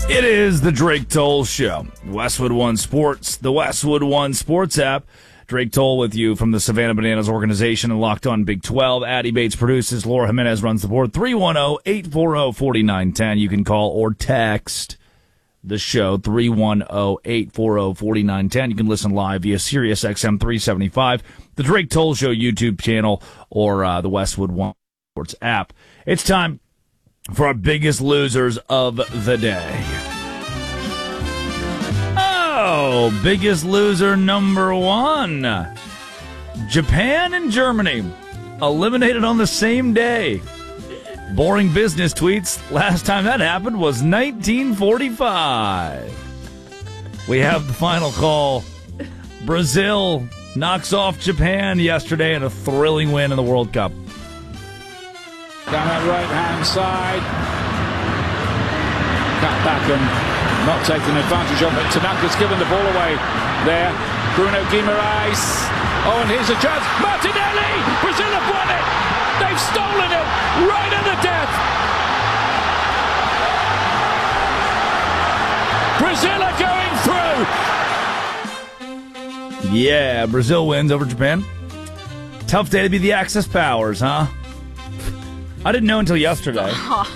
It is the Drake Toll Show. Westwood One Sports, the Westwood One Sports app. Drake Toll with you from the Savannah Bananas organization and Locked On Big 12. Addie Bates produces. Laura Jimenez runs the board. 310-840-4910. You can call or text the show. 310-840-4910. You can listen live via Sirius XM 375, the Drake Toll Show YouTube channel, or the Westwood One Sports app. It's time for our biggest losers of the day. Oh, biggest loser number one. Japan and Germany eliminated on the same day. Boring business tweets. Last time that happened was 1945. We have the final call. Brazil knocks off Japan yesterday in a thrilling win in the World Cup. Down that right-hand side. Cut back and not taking advantage of it. Tanaka's given the ball away there. Bruno Guimaraes. Oh, and here's a chance. Martinelli! Brazil have won it! They've stolen it right at the death! Brazil are going through! Yeah, Brazil wins over Japan. Tough day to be the Axis powers, huh? I didn't know until yesterday.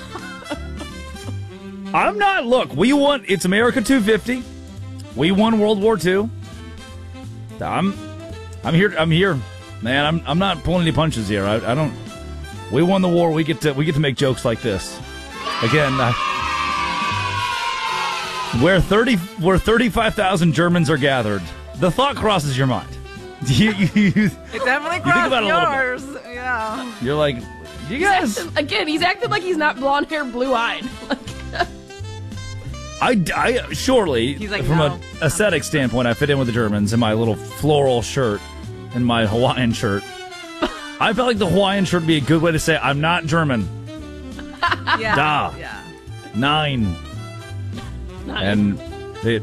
I'm not. Look, we won. It's America 250. We won World War II. I'm here, man. I'm not pulling any punches here. I don't. We won the war. We get to make jokes like this. Again, where 35,000 Germans are gathered, the thought crosses your mind. It definitely crossed yours. Yeah. You're like. You guys, he's acting like he's not blonde hair, blue eyed. I surely, he's like, from no. an aesthetic standpoint, I fit in with the Germans in my little floral shirt and my Hawaiian shirt. I felt like the Hawaiian shirt would be a good way to say I'm not German. Yeah. Da. Yeah. Nine. And the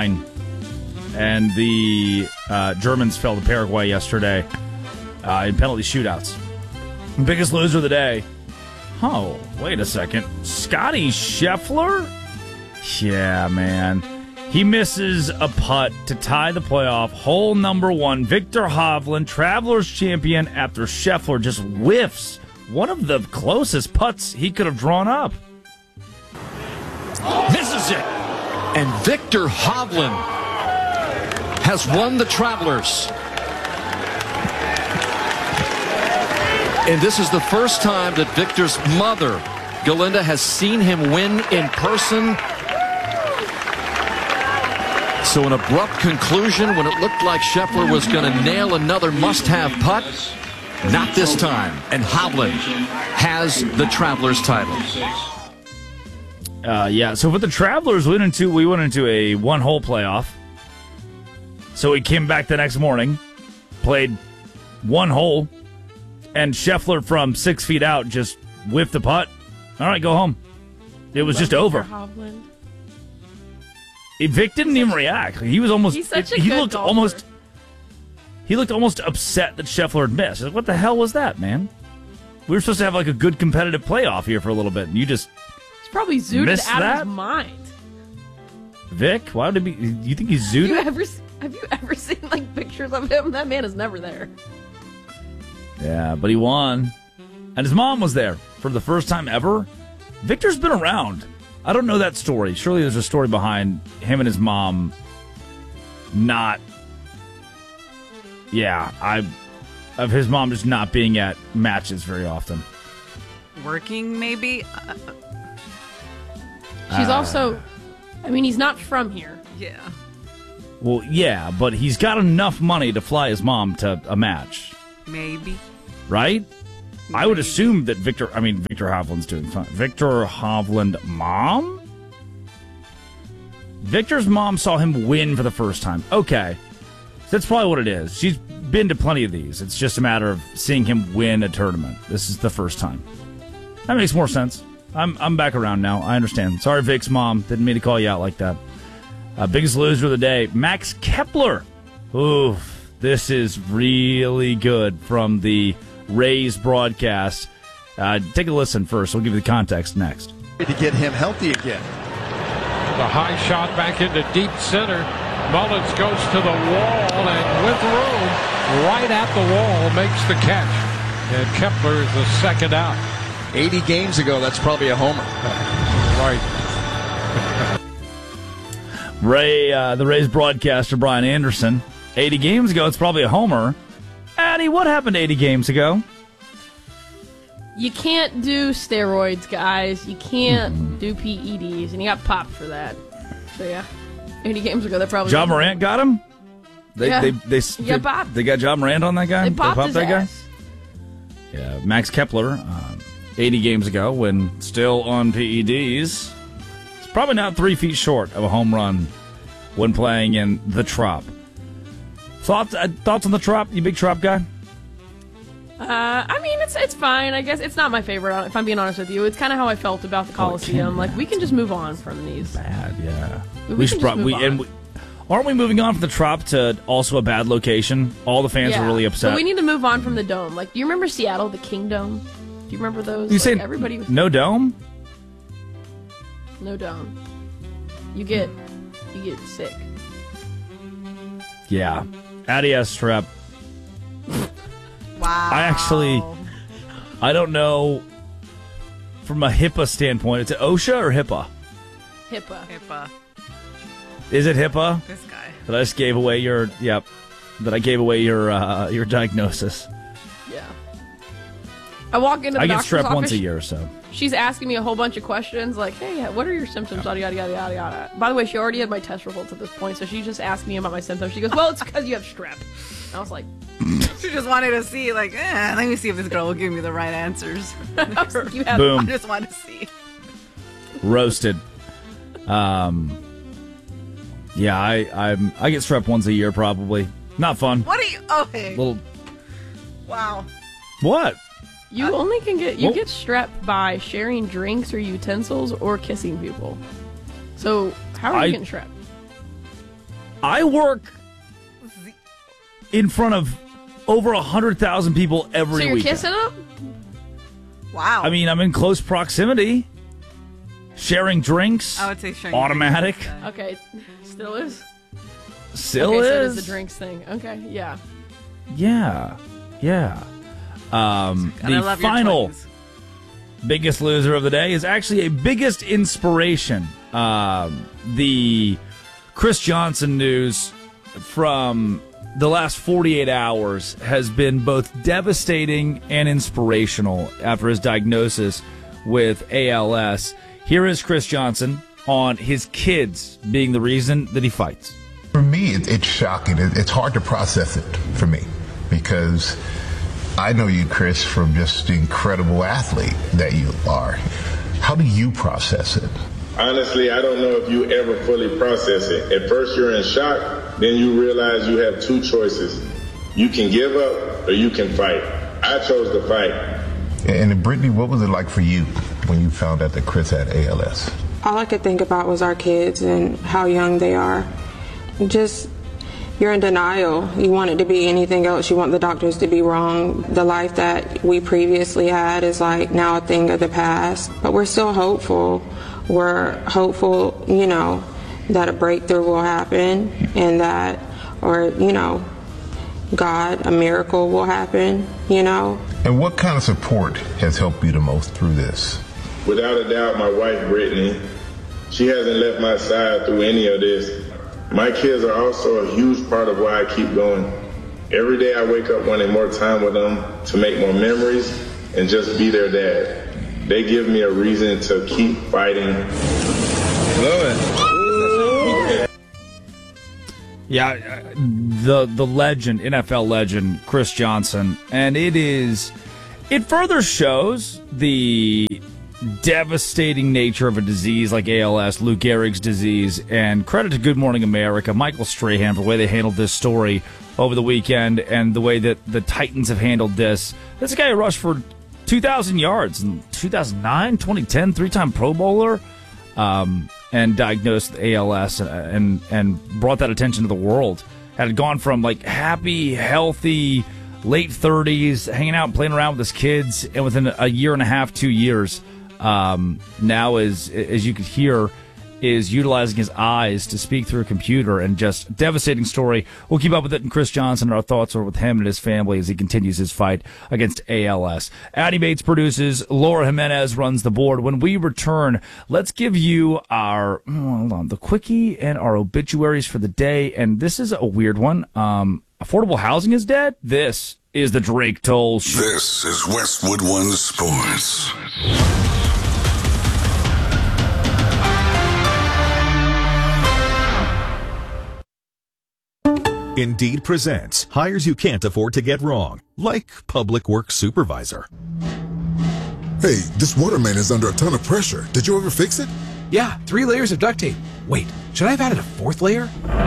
Germans fell to Paraguay yesterday in penalty shootouts. Biggest loser of the day. Oh, wait a second. Scotty Scheffler? Yeah, man. He misses a putt to tie the playoff. Hole number one. Victor Hovland, Travelers champion, after Scheffler just whiffs one of the closest putts he could have drawn up. Misses it. And Victor Hovland has won the Travelers. And this is the first time that Victor's mother, Galinda, has seen him win in person. So an abrupt conclusion when it looked like Scheffler was going to nail another must-have putt. Not this time. And Hovland has the Travelers title. Yeah, so for the Travelers, we went into a one-hole playoff. So we came back the next morning, played one hole, and Scheffler from 6 feet out just whiffed the putt. All right, go home. It was just over. Hovland. Vic didn't even react. He was almost. He's such a good golfer. He looked almost upset that Scheffler had missed. Like, what the hell was that, man? We were supposed to have like a good competitive playoff here for a little bit, and you just. He's probably zooted out of his mind. Vic, why would it be? You think he's zooted? Have you ever seen like pictures of him? That man is never there. Yeah, but he won. And his mom was there for the first time ever. Victor's been around. I don't know that story. Surely there's a story behind him and his mom not... Yeah, of his mom just not being at matches very often. Working, maybe? She's also... I mean, he's not from here. Yeah. Well, yeah, but he's got enough money to fly his mom to a match. Maybe. Right? Maybe. I would assume that Victor Hovland's doing fine. Victor Hovland mom? Victor's mom saw him win for the first time. Okay. That's probably what it is. She's been to plenty of these. It's just a matter of seeing him win a tournament. This is the first time. That makes more sense. I'm back around now. I understand. Sorry, Vic's mom. Didn't mean to call you out like that. Biggest loser of the day, Max Kepler. Oof. This is really good from the Rays broadcast. Take a listen first. We'll give you the context next. To get him healthy again. The high shot back into deep center. Mullins goes to the wall and with room, right at the wall, makes the catch. And Kepler is the second out. 80 games ago, that's probably a homer. Right. The Rays broadcaster, Brian Anderson. 80 games ago, it's probably a homer. Addie, what happened 80 games ago? You can't do steroids, guys. You can't do PEDs, and you got popped for that. So, yeah. 80 games ago, that probably... John Morant got him? They got popped. They got John Morant on that guy? They popped his that ass. Guy? Yeah, Max Kepler, 80 games ago, when still on PEDs, it's probably not 3 feet short of a home run when playing in the Trop. Thoughts on the Trop? You big Trop guy? I mean, it's fine. I guess it's not my favorite, if I'm being honest with you. It's kind of how I felt about the Coliseum. Like, we can just move on from these. Bad, yeah. We should just move on. Aren't we moving on from the Trop to also a bad location? All the fans are really upset. But we need to move on from the Dome. Like, do you remember Seattle, the King Dome? Do you remember those? You say everybody was no dome? No dome. You get sick. Yeah. Adios, strep. Wow. I don't know from a HIPAA standpoint. Is it OSHA or HIPAA? HIPAA. Is it HIPAA? This guy. That I just gave away your your diagnosis. Yeah. I walk into the I get doctor's strep office, once a year, so. She's asking me a whole bunch of questions like, hey, what are your symptoms? Yada, yada, yada, yada, yada. By the way, she already had my test results at this point, so she just asked me about my symptoms. She goes, well, it's because you have strep. And I was like... She just wanted to see, like, let me see if this girl will give me the right answers. I was like, you have... Boom. I just wanted to see. Roasted. Yeah, I get strep once a year probably. Not fun. What are you... Oh, hey. Little. Wow. What? You only can get get strep by sharing drinks or utensils or kissing people. So how are you getting strep? I work in front of over 100,000 people every So you're weekend. kissing them? Wow. I mean, I'm in close proximity. Sharing drinks. I would say sharing automatic. drinks. Okay, still is. Still okay, is. So it is the drinks thing. Okay, yeah. Yeah. The final biggest loser of the day is actually a biggest inspiration. The Chris Johnson news from the last 48 hours has been both devastating and inspirational after his diagnosis with ALS. Here is Chris Johnson on his kids being the reason that he fights. For me, it's shocking. It's hard to process it for me because I know you, Chris, from just the incredible athlete that you are. How do you process it? Honestly, I don't know if you ever fully process it. At first, you're in shock. Then you realize you have two choices. You can give up or you can fight. I chose to fight. And Brittany, what was it like for you when you found out that Chris had ALS? All I could think about was our kids and how young they are. Just, you're in denial. You want it to be anything else. You want the doctors to be wrong. The life that we previously had is like now a thing of the past. But we're still hopeful. We're hopeful, that a breakthrough will happen and that, God, a miracle will happen, And what kind of support has helped you the most through this? Without a doubt, my wife, Brittany, she hasn't left my side through any of this. My kids are also a huge part of why I keep going. Every day I wake up wanting more time with them to make more memories and just be their dad. They give me a reason to keep fighting. Love it. Yeah, the legend, NFL legend, Chris Johnson. And it further shows the devastating nature of a disease like ALS, Lou Gehrig's disease. And credit to Good Morning America, Michael Strahan, for the way they handled this story over the weekend and the way that the Titans have handled this. This guy rushed for 2,000 yards in 2009, 2010, three-time Pro Bowler, and diagnosed with ALS and brought that attention to the world. Had gone from like happy, healthy, late 30s, hanging out and playing around with his kids, and within a year and a half, 2 years, now as you could hear, is utilizing his eyes to speak through a computer, and just devastating story. We'll keep up with it. And Chris Johnson, our thoughts are with him and his family as he continues his fight against ALS. Addie Bates produces. Laura Jimenez runs the board. When we return, let's give you our the quickie and our obituaries for the day. And this is a weird one. Affordable housing is dead. This is the Drake Toll Show. This is Westwood One Sports. Indeed presents hires you can't afford to get wrong, like public works supervisor. Hey, this water main is under a ton of pressure. Did you ever fix it? Yeah, 3 layers of duct tape. Wait, should I have added a 4th layer?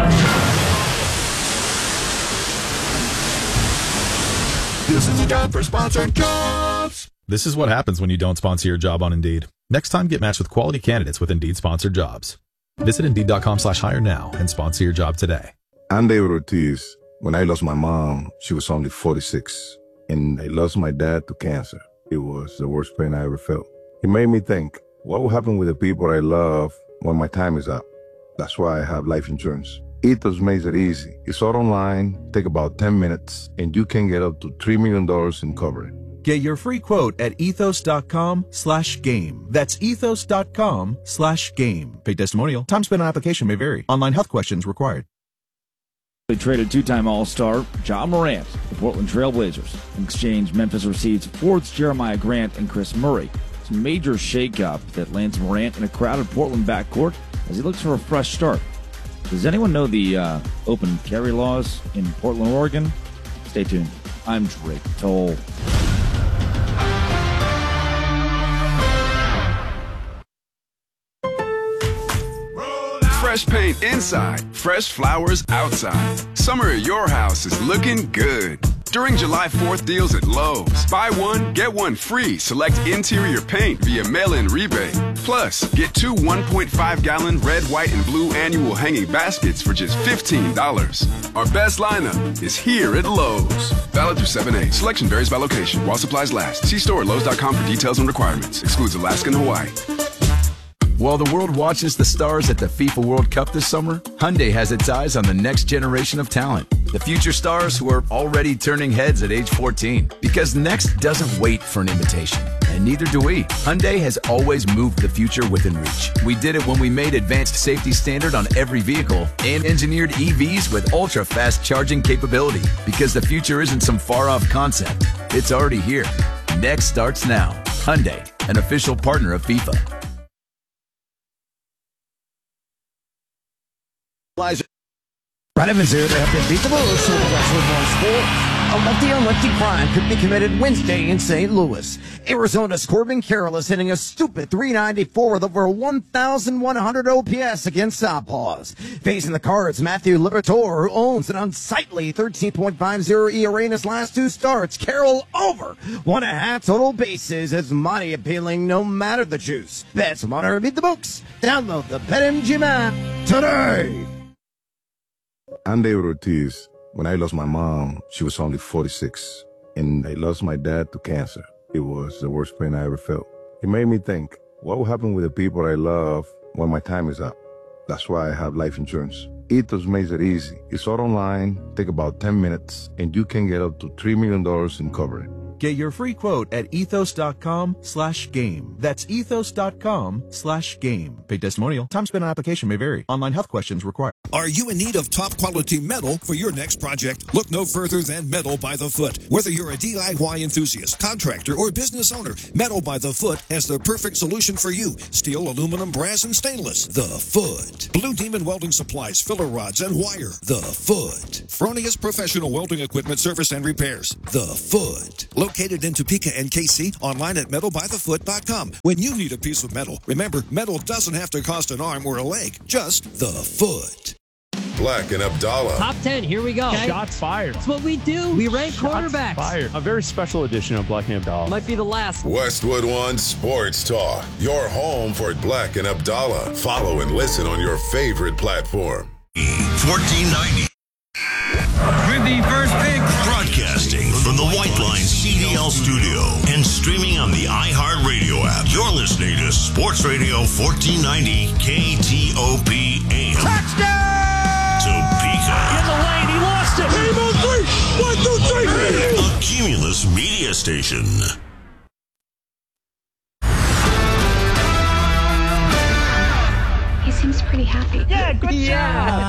This is a job for sponsored jobs. This is what happens when you don't sponsor your job on Indeed. Next time, get matched with quality candidates with Indeed sponsored jobs. Visit Indeed.com/hire now and sponsor your job today. I'm David Ortiz. When I lost my mom, she was only 46, and I lost my dad to cancer. It was the worst pain I ever felt. It made me think, what will happen with the people I love when my time is up? That's why I have life insurance. Ethos makes it easy. It's all online, take about 10 minutes, and you can get up to $3 million in coverage. Get your free quote at ethos.com/game. That's ethos.com/game. Paid testimonial. Time spent on application may vary. Online health questions required. They traded two-time All-Star Ja Morant to the Portland Trail Blazers. In exchange, Memphis receives forwards Jeremiah Grant and Chris Murray. It's a major shakeup that lands Morant in a crowded Portland backcourt as he looks for a fresh start. Does anyone know the open carry laws in Portland, Oregon? Stay tuned. I'm Drake Toll. Fresh paint inside, fresh flowers outside. Summer at your house is looking good. During July 4th deals at Lowe's, buy one, get one free. Select interior paint via mail-in rebate. Plus, get 2 1.5-gallon red, white, and blue annual hanging baskets for just $15. Our best lineup is here at Lowe's. Valid through 7/8. Selection varies by location while supplies last. See store at Lowe's.com for details and requirements. Excludes Alaska and Hawaii. While the world watches the stars at the FIFA World Cup this summer, Hyundai has its eyes on the next generation of talent. The future stars who are already turning heads at age 14. Because next doesn't wait for an invitation. And neither do we. Hyundai has always moved the future within reach. We did it when we made advanced safety standard on every vehicle and engineered EVs with ultra-fast charging capability. Because the future isn't some far-off concept. It's already here. Next starts now. Hyundai, an official partner of FIFA. Right over there, they have to beat the Bulls to Westwood One Sports. A lefty-on-lefty crime could be committed Wednesday in St. Louis. Arizona's Corbin Carroll is hitting a stupid .394 with over 1,100 OPS against Southpaws. Facing the Cards, Matthew Liberatore, who owns an unsightly 13.50 ERA in his last 2 starts. Carroll over 1.5 total bases is mighty appealing no matter the juice. That's Monitor Beat the Books. Download the BetMGM app today. I'm David Ortiz. When I lost my mom, she was only 46, and I lost my dad to cancer. It was the worst pain I ever felt. It made me think, what will happen with the people I love when my time is up? That's why I have life insurance. Ethos makes it easy. It's all online, take about 10 minutes, and you can get up to $3 million in coverage. Get your free quote at ethos.com/game. That's ethos.com/game. Paid testimonial. Time spent on application may vary. Online health questions required. Are you in need of top quality metal for your next project? Look no further than Metal by the Foot. Whether you're a DIY enthusiast, contractor, or business owner, Metal by the Foot has the perfect solution for you. Steel, aluminum, brass, and stainless. The Foot. Blue Demon Welding Supplies, filler rods, and wire. The Foot. Fronius Professional Welding Equipment Service and Repairs. The Foot. Located in Topeka and KC, online at metalbythefoot.com. When you need a piece of metal, remember, metal doesn't have to cost an arm or a leg, just the foot. Black and Abdallah. Top 10, here we go. Okay. Shots fired. That's what we do. We rank quarterbacks. Fired. A very special edition of Black and Abdallah. Might be the last. Westwood One Sports Talk. Your home for Black and Abdallah. Follow and listen on your favorite platform. 1490. With the first pick. Broadcasting from the White Line CDL studio and streaming on the iHeartRadio app. You're listening to Sports Radio 1490 KTOP AM. Touchdown! Topeka. In the lane, he lost it. Game on 3. 1, 2, 3. A Cumulus media station. He seems pretty happy. Yeah, good job.